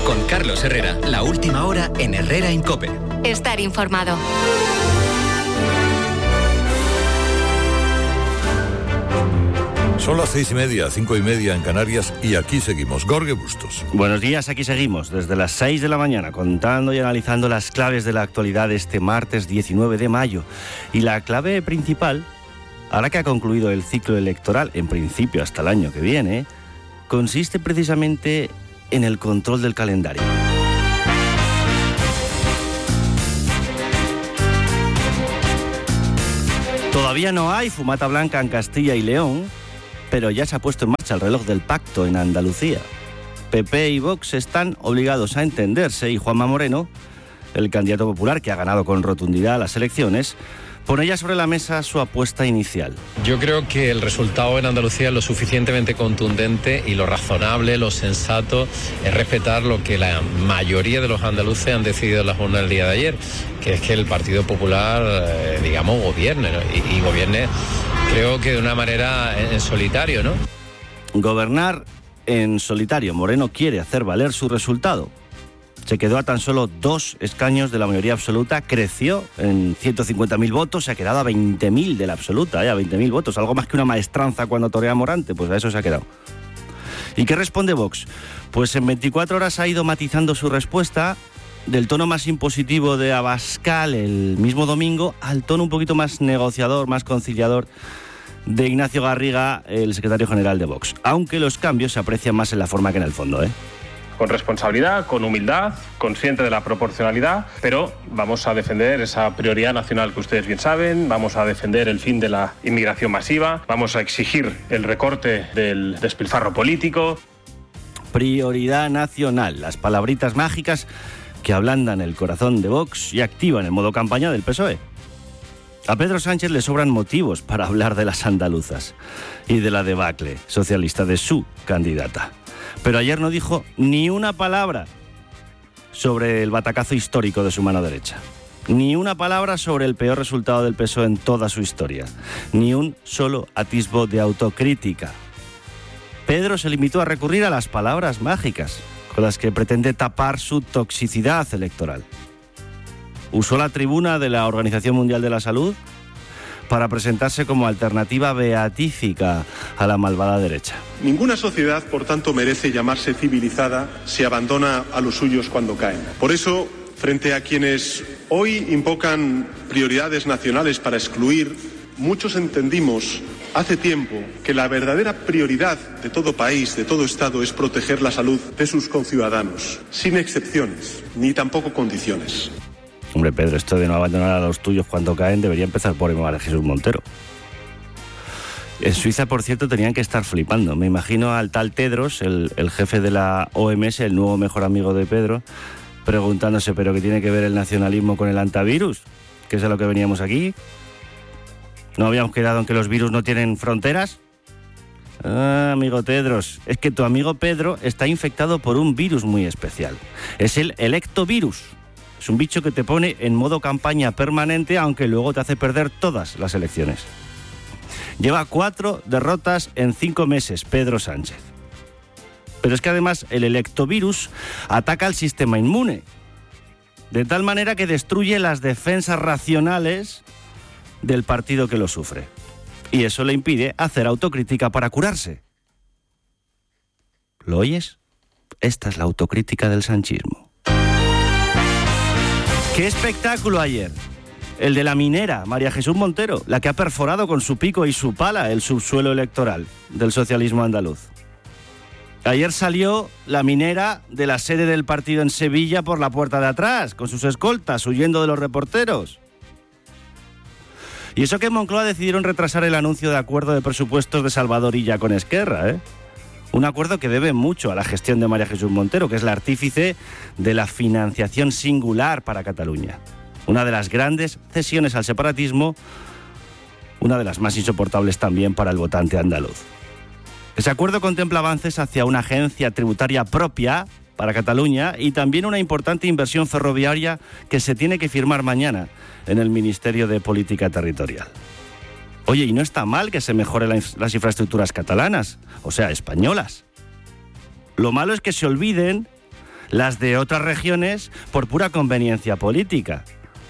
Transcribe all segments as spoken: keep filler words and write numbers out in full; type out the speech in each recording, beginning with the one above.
Con Carlos Herrera, la última hora en Herrera en COPE. Estar informado. Son las seis y media, cinco y media en Canarias y aquí seguimos. Jorge Bustos. Buenos días, aquí seguimos desde las seis de la mañana contando y analizando las claves de la actualidad este martes diecinueve de mayo. Y la clave principal, ahora que ha concluido el ciclo electoral, en principio hasta el año que viene, consiste precisamente en el control del calendario. Todavía no hay fumata blanca en Castilla y León, pero ya se ha puesto en marcha el reloj del pacto en Andalucía. P P y Vox están obligados a entenderse y Juanma Moreno, el candidato popular que ha ganado con rotundidad las elecciones, pone ya sobre la mesa su apuesta inicial. Yo creo que el resultado en Andalucía es lo suficientemente contundente y lo razonable, lo sensato es respetar lo que la mayoría de los andaluces han decidido en la jornada del día de ayer, que es que el Partido Popular, eh, digamos, gobierne, ¿no? y, y gobierne, creo que de una manera en, en solitario, ¿no? Gobernar en solitario. Moreno quiere hacer valer su resultado. Se quedó a tan solo dos escaños de la mayoría absoluta, creció en ciento cincuenta mil votos, se ha quedado a veinte mil de la absoluta, ¿eh? a veinte mil votos, algo más que una maestranza cuando torea Morante, pues a eso se ha quedado. ¿Y qué responde Vox? Pues en veinticuatro horas ha ido matizando su respuesta del tono más impositivo de Abascal el mismo domingo al tono un poquito más negociador, más conciliador de Ignacio Garriga, el secretario general de Vox, aunque los cambios se aprecian más en la forma que en el fondo, ¿eh? Con responsabilidad, con humildad, consciente de la proporcionalidad, pero vamos a defender esa prioridad nacional que ustedes bien saben, vamos a defender el fin de la inmigración masiva, vamos a exigir el recorte del despilfarro político. Prioridad nacional, las palabritas mágicas que ablandan el corazón de Vox y activan el modo campaña del P S O E. A Pedro Sánchez le sobran motivos para hablar de las andaluzas y de la debacle socialista de su candidata. Pero ayer no dijo ni una palabra sobre el batacazo histórico de su mano derecha. Ni una palabra sobre el peor resultado del P S O E en toda su historia. Ni un solo atisbo de autocrítica. Pedro se limitó a recurrir a las palabras mágicas con las que pretende tapar su toxicidad electoral. Usó la tribuna de la Organización Mundial de la Salud para presentarse como alternativa beatífica a la malvada derecha. Ninguna sociedad, por tanto, merece llamarse civilizada si abandona a los suyos cuando caen. Por eso, frente a quienes hoy invocan prioridades nacionales para excluir, muchos entendimos hace tiempo que la verdadera prioridad de todo país, de todo Estado, es proteger la salud de sus conciudadanos, sin excepciones, ni tampoco condiciones. Hombre, Pedro, esto de no abandonar a los tuyos cuando caen debería empezar por María Jesús Montero. En Suiza, por cierto, tenían que estar flipando. Me imagino al tal Tedros, el, el jefe de la O M S, el nuevo mejor amigo de Pedro, preguntándose, ¿pero qué tiene que ver el nacionalismo con el antivirus? ¿Qué es a lo que veníamos aquí? ¿No habíamos quedado en que los virus no tienen fronteras? Ah, amigo Tedros, es que tu amigo Pedro está infectado por un virus muy especial. Es el electovirus. Es un bicho que te pone en modo campaña permanente, aunque luego te hace perder todas las elecciones. Lleva cuatro derrotas en cinco meses, Pedro Sánchez. Pero es que además el electovirus ataca al sistema inmune, de tal manera que destruye las defensas racionales del partido que lo sufre. Y eso le impide hacer autocrítica para curarse. ¿Lo oyes? Esta es la autocrítica del sanchismo. ¡Qué espectáculo ayer! El de la minera, María Jesús Montero, la que ha perforado con su pico y su pala el subsuelo electoral del socialismo andaluz. Ayer salió la minera de la sede del partido en Sevilla por la puerta de atrás, con sus escoltas, huyendo de los reporteros. Y eso que en Moncloa decidieron retrasar el anuncio de acuerdo de presupuestos de Salvador Illa con Esquerra, ¿eh? Un acuerdo que debe mucho a la gestión de María Jesús Montero, que es la artífice de la financiación singular para Cataluña. Una de las grandes cesiones al separatismo, una de las más insoportables también para el votante andaluz. Ese acuerdo contempla avances hacia una agencia tributaria propia para Cataluña y también una importante inversión ferroviaria que se tiene que firmar mañana en el Ministerio de Política Territorial. Oye, y no está mal que se mejoren las infraestructuras catalanas, o sea, españolas. Lo malo es que se olviden las de otras regiones por pura conveniencia política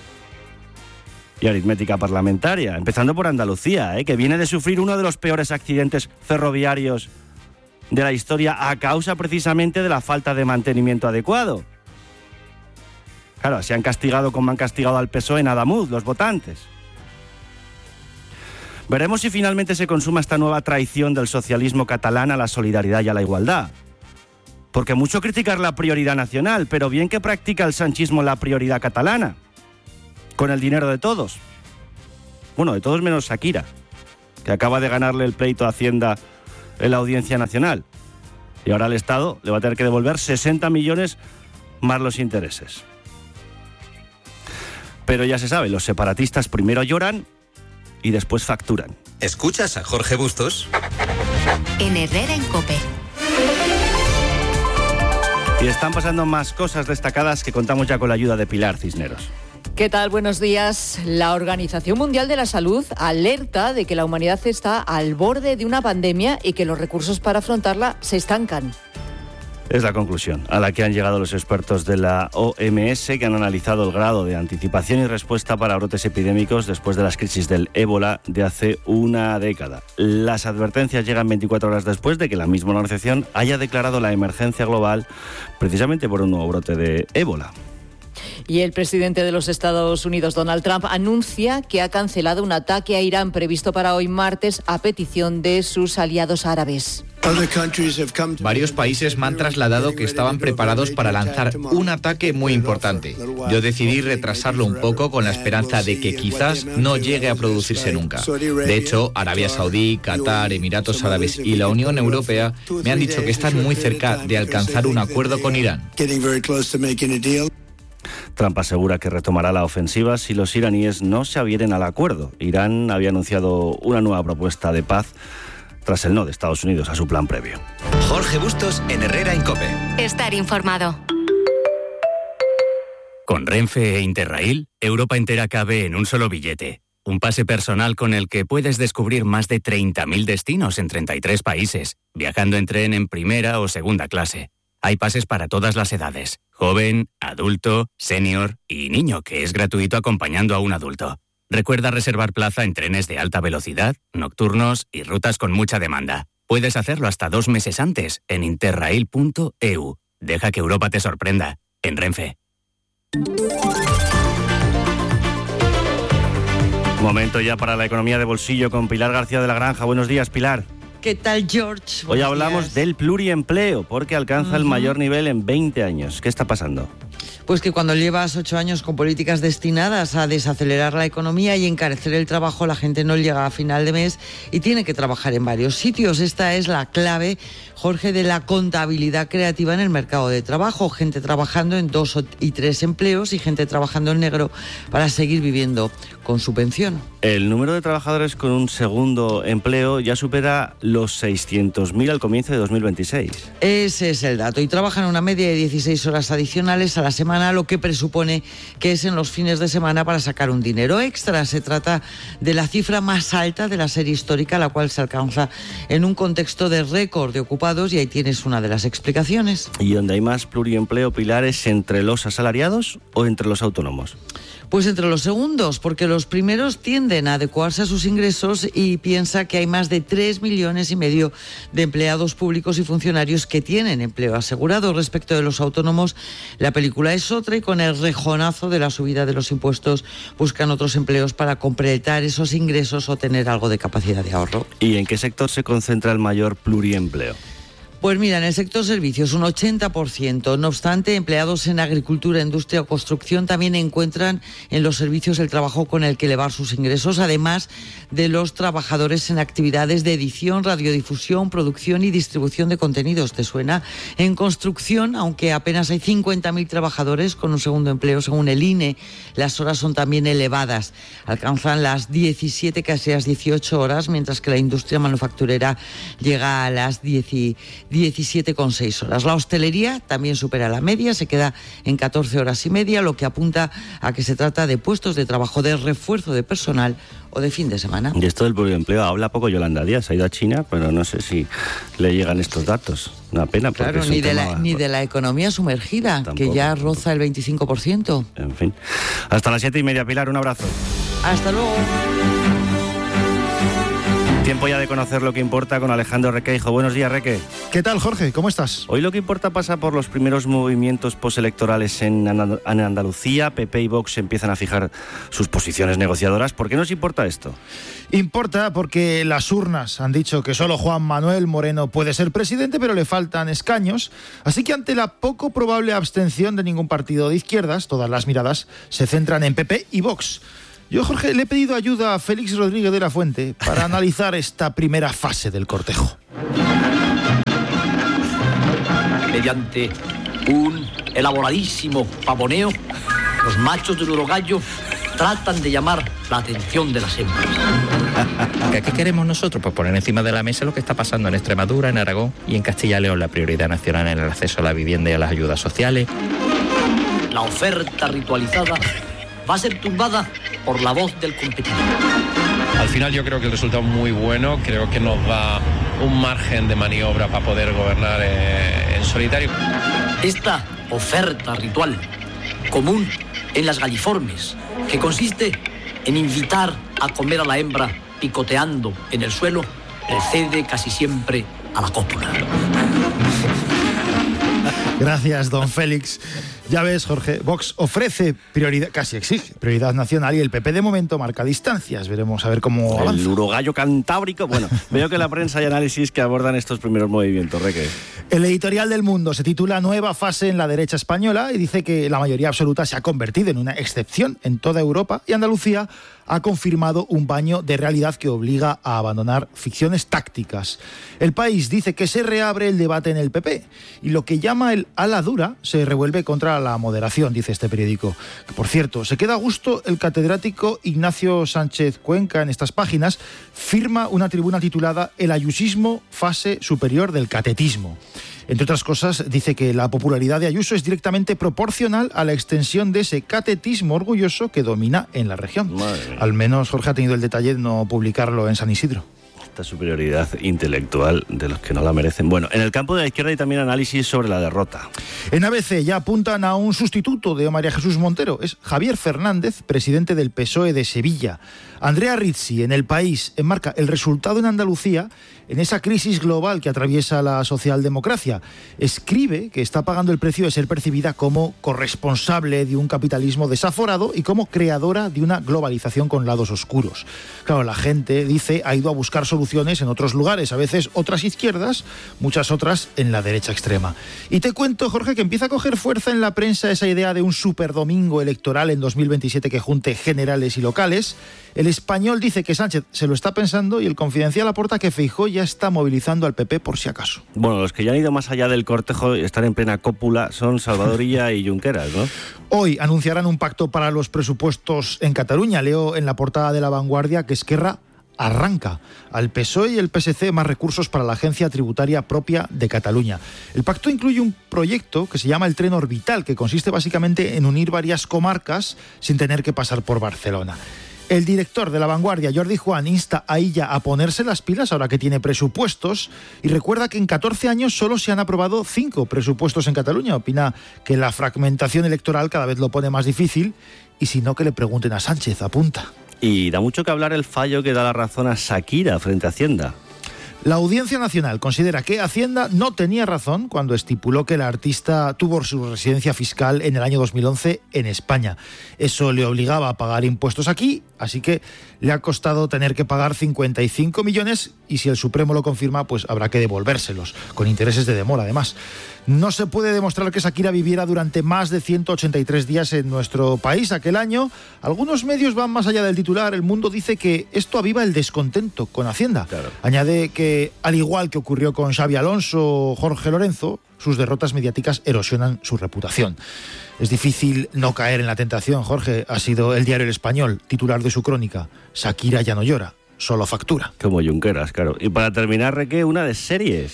y aritmética parlamentaria, empezando por Andalucía, ¿eh? que viene de sufrir uno de los peores accidentes ferroviarios de la historia a causa precisamente de la falta de mantenimiento adecuado. Claro, así han castigado como han castigado al P S O E en Adamuz, los votantes. Veremos si finalmente se consuma esta nueva traición del socialismo catalán a la solidaridad y a la igualdad. Porque mucho criticar la prioridad nacional, pero bien que practica el sanchismo la prioridad catalana, con el dinero de todos. Bueno, de todos menos Shakira, que acaba de ganarle el pleito a Hacienda en la Audiencia Nacional. Y ahora el Estado le va a tener que devolver sesenta millones más los intereses. Pero ya se sabe, los separatistas primero lloran y después facturan. ¿Escuchas a Jorge Bustos? En Herrera en COPE. Y están pasando más cosas destacadas que contamos ya con la ayuda de Pilar Cisneros. ¿Qué tal? Buenos días. La Organización Mundial de la Salud alerta de que la humanidad está al borde de una pandemia y que los recursos para afrontarla se estancan. Es la conclusión a la que han llegado los expertos de la O M S, que han analizado el grado de anticipación y respuesta para brotes epidémicos después de las crisis del ébola de hace una década. Las advertencias llegan veinticuatro horas después de que la misma organización haya declarado la emergencia global precisamente por un nuevo brote de ébola. Y el presidente de los Estados Unidos, Donald Trump, anuncia que ha cancelado un ataque a Irán previsto para hoy martes a petición de sus aliados árabes. Varios países me han trasladado que estaban preparados para lanzar un ataque muy importante. Yo decidí retrasarlo un poco con la esperanza de que quizás no llegue a producirse nunca. De hecho, Arabia Saudí, Qatar, Emiratos Árabes y la Unión Europea me han dicho que están muy cerca de alcanzar un acuerdo con Irán. Trump asegura que retomará la ofensiva si los iraníes no se adhieren al acuerdo. Irán había anunciado una nueva propuesta de paz tras el no de Estados Unidos a su plan previo. Jorge Bustos en Herrera en COPE. Estar informado. Con Renfe e Interrail, Europa entera cabe en un solo billete. Un pase personal con el que puedes descubrir más de treinta mil destinos en treinta y tres países, viajando en tren en primera o segunda clase. Hay pases para todas las edades, joven, adulto, senior y niño, que es gratuito acompañando a un adulto. Recuerda reservar plaza en trenes de alta velocidad, nocturnos y rutas con mucha demanda. Puedes hacerlo hasta dos meses antes en interrail punto e u. Deja que Europa te sorprenda. En Renfe. Momento ya para la economía de bolsillo con Pilar García de la Granja. Buenos días, Pilar. ¿Qué tal, George? Hoy hablamos días. del pluriempleo, porque alcanza uh-huh. el mayor nivel en veinte años. ¿Qué está pasando? Pues que cuando llevas ocho años con políticas destinadas a desacelerar la economía y encarecer el trabajo, la gente no llega a final de mes y tiene que trabajar en varios sitios. Esta es la clave, Jorge, de la contabilidad creativa en el mercado de trabajo. Gente trabajando en dos y tres empleos y gente trabajando en negro para seguir viviendo con su pensión. El número de trabajadores con un segundo empleo ya supera los seiscientos mil al comienzo de dos mil veintiséis. Ese es el dato. Y trabajan una media de dieciséis horas adicionales a la semana, lo que presupone que es en los fines de semana para sacar un dinero extra. Se trata de la cifra más alta de la serie histórica, la cual se alcanza en un contexto de récord de ocupados, y ahí tienes una de las explicaciones. ¿Y donde hay más pluriempleo, Pilar, es entre los asalariados o entre los autónomos? Pues entre los segundos, porque los primeros tienden a adecuarse a sus ingresos, y piensa que hay más de tres millones y medio de empleados públicos y funcionarios que tienen empleo asegurado. Respecto de los autónomos, la película es otra, y con el rejonazo de la subida de los impuestos buscan otros empleos para completar esos ingresos o tener algo de capacidad de ahorro. ¿Y en qué sector se concentra el mayor pluriempleo? Pues mira, en el sector servicios un ochenta por ciento. No obstante, empleados en agricultura, industria o construcción también encuentran en los servicios el trabajo con el que elevar sus ingresos, además de los trabajadores en actividades de edición, radiodifusión, producción y distribución de contenidos. ¿Te suena? En construcción, aunque apenas hay cincuenta mil trabajadores con un segundo empleo, según el I N E, las horas son también elevadas. Alcanzan las diecisiete, casi las dieciocho horas, mientras que la industria manufacturera llega a las diez diecisiete coma seis horas. La hostelería también supera la media, se queda en catorce horas y media, lo que apunta a que se trata de puestos de trabajo de refuerzo de personal o de fin de semana. Y esto del pluriempleo, habla poco Yolanda Díaz, ha ido a China, pero no sé si le llegan estos datos. Una pena. Porque claro, es ni un de, tema... la, ni de la economía sumergida, tampoco, que ya roza el veinticinco por ciento. En fin. Hasta las siete y media, Pilar, un abrazo. Hasta luego. Tiempo ya de conocer lo que importa con Alejandro Requeijo. Buenos días, Reque. ¿Qué tal, Jorge? ¿Cómo estás? Hoy lo que importa pasa por los primeros movimientos postelectorales en Andalucía. P P y Vox empiezan a fijar sus posiciones negociadoras. ¿Por qué nos importa esto? Importa porque las urnas han dicho que solo Juan Manuel Moreno puede ser presidente, pero le faltan escaños. Así que ante la poco probable abstención de ningún partido de izquierdas, todas las miradas se centran en P P y Vox. Yo, Jorge, le he pedido ayuda a Félix Rodríguez de la Fuente para analizar esta primera fase del cortejo. Mediante un elaboradísimo pavoneo, los machos del urogallo tratan de llamar la atención de las hembras. ¿Qué queremos nosotros? Pues poner encima de la mesa lo que está pasando en Extremadura, en Aragón y en Castilla y León, la prioridad nacional en el acceso a la vivienda y a las ayudas sociales. La oferta ritualizada va a ser tumbada por la voz del competidor. Al final yo creo que el resultado es muy bueno, creo que nos da un margen de maniobra para poder gobernar eh, en solitario. Esta oferta ritual, común en las galliformes, que consiste en invitar a comer a la hembra picoteando en el suelo, precede casi siempre a la cópula. Gracias, don Félix. Ya ves, Jorge, Vox ofrece prioridad, casi exige prioridad nacional y el P P de momento marca distancias. Veremos a ver cómo avanza. El urogallo cantábrico. Bueno, veo que la prensa hay análisis que abordan estos primeros movimientos, Reque. El editorial del Mundo se titula Nueva fase en la derecha española y dice que la mayoría absoluta se ha convertido en una excepción en toda Europa y Andalucía ha confirmado un baño de realidad que obliga a abandonar ficciones tácticas. El País dice que se reabre el debate en el P P y lo que llama el ala dura se revuelve contra la moderación, dice este periódico. Que, por cierto, se queda a gusto el catedrático Ignacio Sánchez Cuenca en estas páginas, firma una tribuna titulada El ayusismo, fase superior del catetismo. Entre otras cosas, dice que la popularidad de Ayuso es directamente proporcional a la extensión de ese catetismo orgulloso que domina en la región. Al menos Jorge ha tenido el detalle de no publicarlo en San Isidro. Esta superioridad intelectual de los que no la merecen. Bueno, en el campo de la izquierda hay también análisis sobre la derrota. En A B C ya apuntan a un sustituto de María Jesús Montero. Es Javier Fernández, presidente del P S O E de Sevilla. Andrea Rizzi, en El País, enmarca el resultado en Andalucía en esa crisis global que atraviesa la socialdemocracia. Escribe que está pagando el precio de ser percibida como corresponsable de un capitalismo desaforado y como creadora de una globalización con lados oscuros. Claro, la gente, dice, ha ido a buscar soluciones en otros lugares, a veces otras izquierdas, muchas otras en la derecha extrema. Y te cuento, Jorge, que empieza a coger fuerza en la prensa esa idea de un superdomingo electoral en dos mil veintisiete que junte generales y locales. El Español dice que Sánchez se lo está pensando y el Confidencial aporta que Feijóo ya está movilizando al P P por si acaso. Bueno, los que ya han ido más allá del cortejo y están en plena cópula son Salvador Illa y Junqueras, ¿no? Hoy anunciarán un pacto para los presupuestos en Cataluña. Leo en la portada de La Vanguardia que Esquerra arranca al P S O E y el P S C más recursos para la agencia tributaria propia de Cataluña. El pacto incluye un proyecto que se llama el Tren Orbital, que consiste básicamente en unir varias comarcas sin tener que pasar por Barcelona. El director de La Vanguardia, Jordi Juan, insta a Illa a ponerse las pilas ahora que tiene presupuestos y recuerda que en catorce años solo se han aprobado cinco presupuestos en Cataluña. Opina que la fragmentación electoral cada vez lo pone más difícil y si no que le pregunten a Sánchez, apunta. Y da mucho que hablar el fallo que da la razón a Shakira frente a Hacienda. La Audiencia Nacional considera que Hacienda no tenía razón cuando estipuló que la artista tuvo su residencia fiscal en el año dos mil once en España. Eso le obligaba a pagar impuestos aquí, así que le ha costado tener que pagar cincuenta y cinco millones y si el Supremo lo confirma, pues habrá que devolvérselos, con intereses de demora además. No se puede demostrar que Shakira viviera durante más de ciento ochenta y tres días en nuestro país aquel año. Algunos medios van más allá del titular. El Mundo dice que esto aviva el descontento con Hacienda. Claro. Añade que, al igual que ocurrió con Xabi Alonso o Jorge Lorenzo, sus derrotas mediáticas erosionan su reputación. Es difícil no caer en la tentación, Jorge. Ha sido el diario El Español, titular de su crónica. Shakira ya no llora, solo factura. Como Junqueras, claro. Y para terminar, Reque, una de series.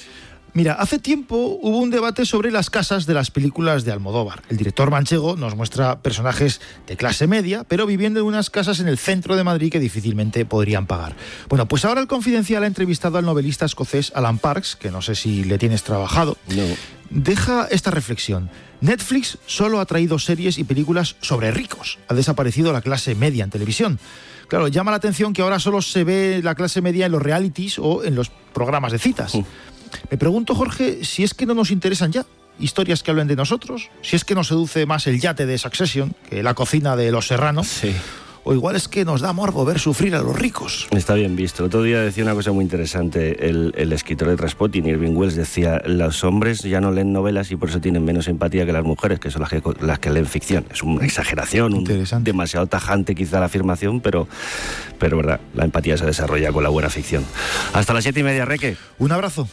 Mira, hace tiempo hubo un debate sobre las casas de las películas de Almodóvar. El director manchego nos muestra personajes de clase media, pero viviendo en unas casas en el centro de Madrid que difícilmente podrían pagar. Bueno, pues ahora el Confidencial ha entrevistado al novelista escocés Alan Parks, que no sé si le tienes trabajado. No. Deja esta reflexión. Netflix solo ha traído series y películas sobre ricos. Ha desaparecido la clase media en televisión. Claro, llama la atención que ahora solo se ve la clase media en los realities o en los programas de citas. Uh. Me pregunto, Jorge, si es que no nos interesan ya historias que hablen de nosotros, si es que nos seduce más el yate de Succession que la cocina de Los Serrano, sí. O igual es que nos da morbo ver sufrir a los ricos. Está bien visto. El otro día decía una cosa muy interesante, el, el escritor de Trainspotting, Irving Welsh, decía, los hombres ya no leen novelas y por eso tienen menos empatía que las mujeres, que son las que, las que leen ficción. Es una exageración, un, demasiado tajante quizá la afirmación, pero, pero verdad, la empatía se desarrolla con la buena ficción. Hasta las siete y media, Reque. Un abrazo.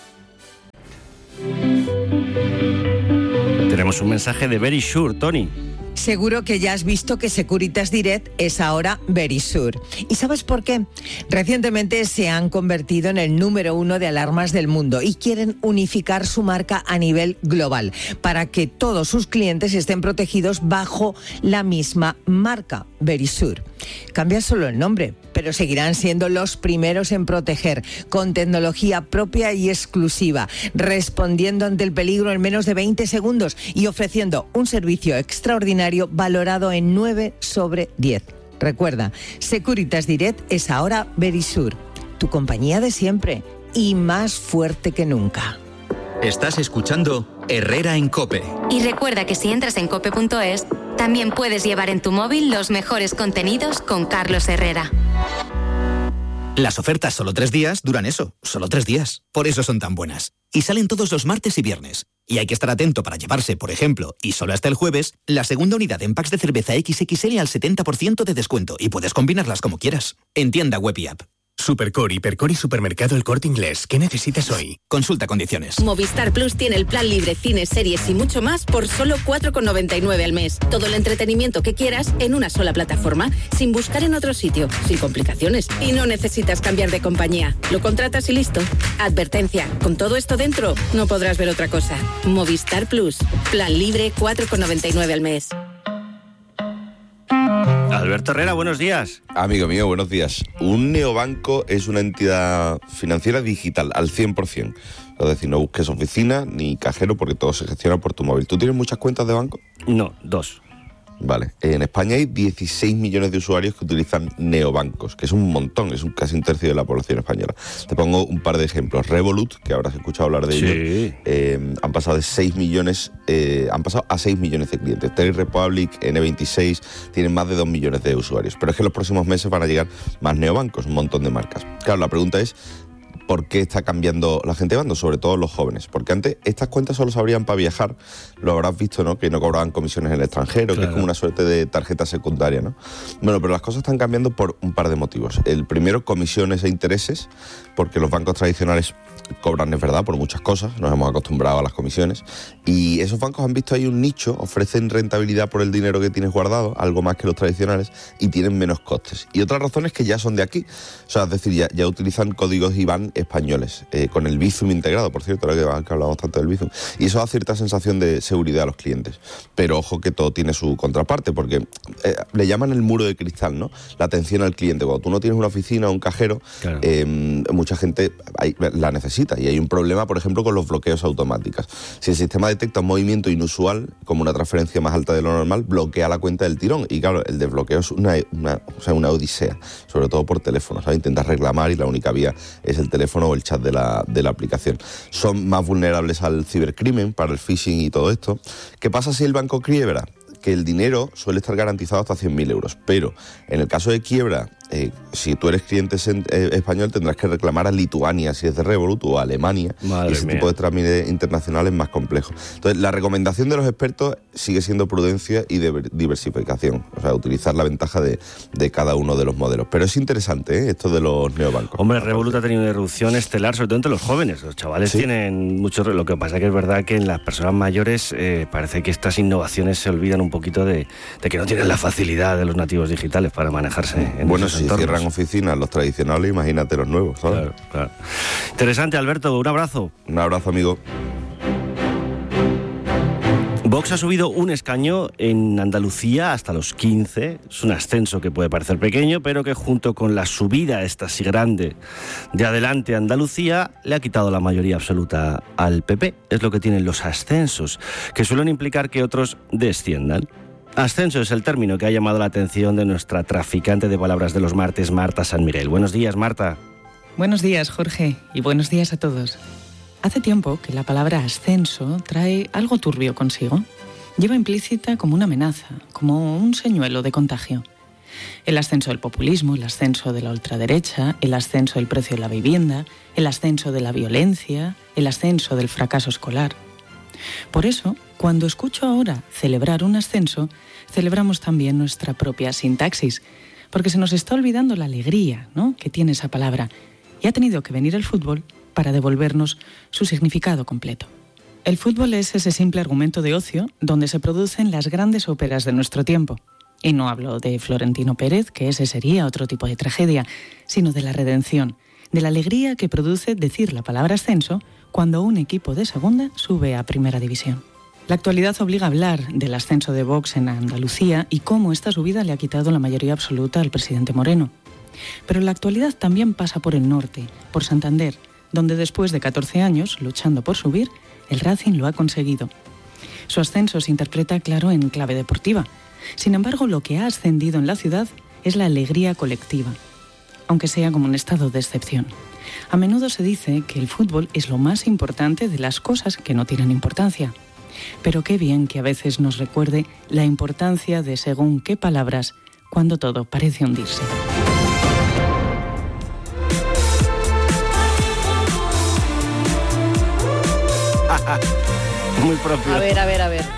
Tenemos un mensaje de Very Sure, Tony. Seguro que ya has visto que Securitas Direct es ahora Verisure. ¿Y sabes por qué? Recientemente se han convertido en el número uno de alarmas del mundo y quieren unificar su marca a nivel global para que todos sus clientes estén protegidos bajo la misma marca, Verisure. Cambia solo el nombre, pero seguirán siendo los primeros en proteger, con tecnología propia y exclusiva, respondiendo ante el peligro en menos de veinte segundos y ofreciendo un servicio extraordinario valorado en nueve sobre diez. Recuerda, Securitas Direct es ahora Verisure, tu compañía de siempre y más fuerte que nunca. Estás escuchando Herrera en COPE. Y recuerda que si entras en cope punto es, también puedes llevar en tu móvil los mejores contenidos con Carlos Herrera. Las ofertas solo tres días duran eso, solo tres días. Por eso son tan buenas. Y salen todos los martes y viernes. Y hay que estar atento para llevarse, por ejemplo, y solo hasta el jueves, la segunda unidad en packs de cerveza equis equis ele al setenta por ciento de descuento. Y puedes combinarlas como quieras. En tienda web y app. Supercore, Hipercore y Supermercado El Corte Inglés. ¿Qué necesitas hoy? Consulta condiciones. Movistar Plus tiene el plan libre, cines, series y mucho más por solo cuatro con noventa y nueve al mes. Todo el entretenimiento que quieras en una sola plataforma, sin buscar en otro sitio, sin complicaciones. Y no necesitas cambiar de compañía. Lo contratas y listo. Advertencia, con todo esto dentro, no podrás ver otra cosa. Movistar Plus. Plan libre, cuatro con noventa y nueve al mes. Alberto Herrera, buenos días. Amigo mío, buenos días. Un neobanco es una entidad financiera digital al cien por ciento. Es decir, no busques oficina ni cajero porque todo se gestiona por tu móvil. ¿Tú tienes muchas cuentas de banco? No, dos. Vale. En España hay dieciséis millones de usuarios que utilizan neobancos, que es un montón, es un casi un tercio de la población española. Te pongo un par de ejemplos. Revolut, que habrás escuchado hablar de sí. ellos, eh, han pasado de seis millones, eh, han pasado a seis millones de clientes. Trade Republic, ene veintiséis, tienen más de dos millones de usuarios. Pero es que en los próximos meses van a llegar más neobancos, un montón de marcas. Claro, la pregunta es, ¿por qué está cambiando la gente de bando? Sobre todo los jóvenes. Porque antes estas cuentas solo se abrían para viajar. Lo habrás visto, ¿no? Que no cobraban comisiones en el extranjero, claro. Que es como una suerte de tarjeta secundaria, ¿no? Bueno, pero las cosas están cambiando por un par de motivos. El primero, comisiones e intereses, porque los bancos tradicionales cobran, es verdad, por muchas cosas. Nos hemos acostumbrado a las comisiones. Y esos bancos han visto ahí un nicho, ofrecen rentabilidad por el dinero que tienes guardado, algo más que los tradicionales, y tienen menos costes. Y otra razón es que ya son de aquí. O sea, es decir, ya, ya utilizan códigos I B A N españoles, eh, con el Bizum integrado, por cierto, ahora que, que hablamos tanto del Bizum. Y eso da cierta sensación de seguridad a los clientes. Pero ojo que todo tiene su contraparte, porque eh, le llaman el muro de cristal, ¿no? La atención al cliente. Cuando tú no tienes una oficina o un cajero, claro. eh, mucha gente hay, la necesita. Y hay un problema, por ejemplo, con los bloqueos automáticos. Si el sistema detecta un movimiento inusual, como una transferencia más alta de lo normal, bloquea la cuenta del tirón. Y claro, el desbloqueo es una, una, o sea, una odisea, sobre todo por teléfono, ¿sabes? Intentas reclamar y la única vía es el teléfono o el chat de la, de la aplicación. Son más vulnerables al cibercrimen, para el phishing y todo esto. ¿Qué pasa si el banco quiebra? Que el dinero suele estar garantizado hasta cien mil euros, pero en el caso de quiebra, eh, si tú eres cliente en, eh, español, tendrás que reclamar a Lituania si es de Revolut o a Alemania. Madre y ese mía. Tipo de trámite internacional es más complejo. Entonces, la recomendación de los expertos sigue siendo prudencia y de diversificación, o sea, utilizar la ventaja de, de cada uno de los modelos. Pero es interesante, ¿eh? Esto de los neobancos. Hombre, Revolut ha tenido una irrupción estelar, sobre todo entre los jóvenes. Los chavales ¿sí? tienen mucho... Lo que pasa que es verdad que en las personas mayores eh, parece que estas innovaciones se olvidan un poquito de, de que no tienen la facilidad de los nativos digitales para manejarse en bueno, ese si cierran oficinas los tradicionales, imagínate los nuevos, ¿sabes? Claro, claro. Interesante, Alberto, un abrazo. Un abrazo, amigo. Vox ha subido un escaño en Andalucía hasta los quince. Es un ascenso que puede parecer pequeño, pero que junto con la subida esta así grande de Adelante Andalucía le ha quitado la mayoría absoluta al P P. Es lo que tienen los ascensos, que suelen implicar que otros desciendan. Ascenso es el término que ha llamado la atención de nuestra traficante de palabras de los martes, Marta San Miguel. Buenos días, Marta. Buenos días, Jorge, y buenos días a todos. Hace tiempo que la palabra ascenso trae algo turbio consigo. Lleva implícita como una amenaza, como un señuelo de contagio. El ascenso del populismo, el ascenso de la ultraderecha, el ascenso del precio de la vivienda, el ascenso de la violencia, el ascenso del fracaso escolar. Por eso, cuando escucho ahora celebrar un ascenso, celebramos también nuestra propia sintaxis, porque se nos está olvidando la alegría, ¿no?, que tiene esa palabra, y ha tenido que venir el fútbol para devolvernos su significado completo. El fútbol es ese simple argumento de ocio donde se producen las grandes óperas de nuestro tiempo. Y no hablo de Florentino Pérez, que ese sería otro tipo de tragedia, sino de la redención, de la alegría que produce decir la palabra ascenso cuando un equipo de segunda sube a primera división. La actualidad obliga a hablar del ascenso de Vox en Andalucía y cómo esta subida le ha quitado la mayoría absoluta al presidente Moreno. Pero la actualidad también pasa por el norte, por Santander, donde después de catorce años, luchando por subir, el Racing lo ha conseguido. Su ascenso se interpreta, claro, en clave deportiva. Sin embargo, lo que ha ascendido en la ciudad es la alegría colectiva, aunque sea como un estado de excepción. A menudo se dice que el fútbol es lo más importante de las cosas que no tienen importancia. Pero qué bien que a veces nos recuerde la importancia de según qué palabras, cuando todo parece hundirse. Muy propio. A ver, a ver, a ver.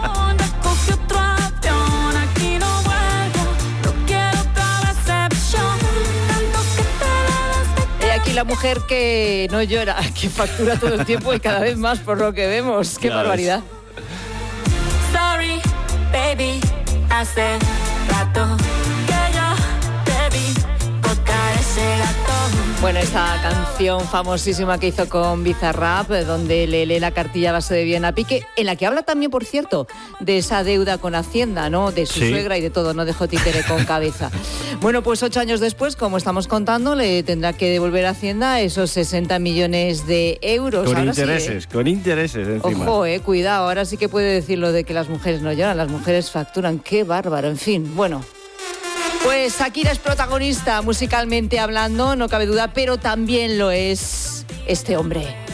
He aquí la mujer que no llora, que factura todo el tiempo y cada vez más por lo que vemos. ¡Qué Claro, barbaridad! Sorry, baby, hace rato que yo te vi tocar ese gato. Bueno, esta canción famosísima que hizo con Bizarrap, donde le lee la cartilla a base de bien a Piqué, en la que habla también, por cierto, de esa deuda con Hacienda, ¿no? De su Sí. suegra y de todo, no dejó títere con cabeza. Bueno, pues ocho años después, como estamos contando, le tendrá que devolver a Hacienda esos sesenta millones de euros. Con Ahora sí, intereses, ¿eh? con intereses encima. Ojo, eh, cuidado, ahora sí que puede decir lo de que las mujeres no lloran, las mujeres facturan, qué bárbaro, en fin, bueno. Pues Shakira es protagonista musicalmente hablando, no cabe duda, pero también lo es este hombre.